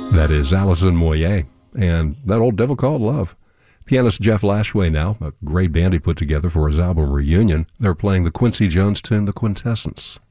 That is Alison Moyet and That Old Devil Called Love. Pianist Jeff Lashway now, a great band he put together for his album Reunion. They're playing the Quincy Jones tune, The Quintessence.